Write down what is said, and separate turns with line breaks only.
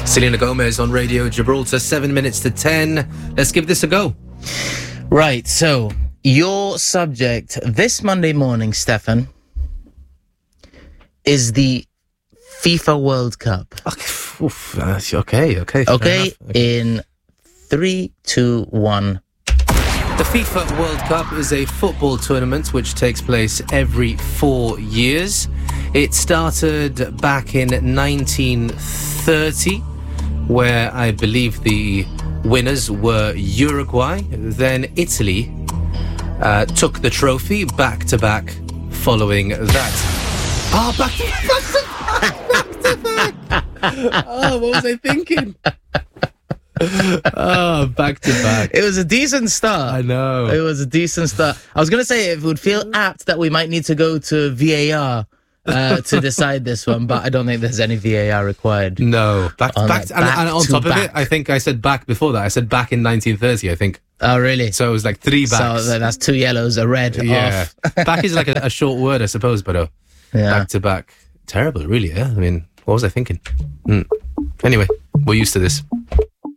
Selena Gomez on Radio Gibraltar, 7 minutes to 10. Let's give this a go.
Right, so your subject this Monday morning, Stefan, is the FIFA World Cup.
Okay.
Okay, in 3, 2, 1.
The FIFA World Cup is a football tournament which takes place every 4 years. It started back in 1930, where I believe the winners were Uruguay. Then Italy took the trophy back to back following that. Oh, back to back. Oh, what was I thinking? Oh, back to back.
It was a decent start.
I know.
It was a decent start. I was going to say it would feel apt that we might need to go to VAR to decide this one, but I don't think there's any VAR required.
No. Back and on top of it, I think I said back before that. I said back in 1930, I think.
Oh, really?
So it was like 3 backs.
So that's 2 yellows, a red,
yeah.
off.
Back is like a short word, I suppose, but back to back. Terrible, really, yeah? I mean, what was I thinking? Anyway, we're used to this.